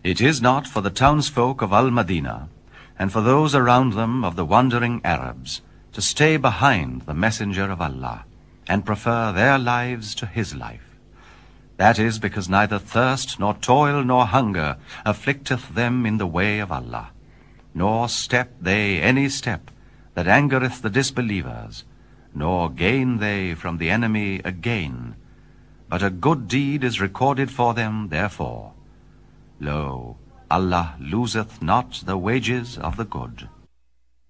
It is not for the townsfolk of Al-Madinah, and for those around them of the wandering Arabs, to stay behind the Messenger of Allah, and prefer their lives to his life. That is because neither thirst, nor toil, nor hunger afflicteth them in the way of Allah, nor step they any step that angereth the disbelievers, nor gain they from the enemy a gain, but a good deed is recorded for them therefore. Lo, Allah loseth not the wages of the good.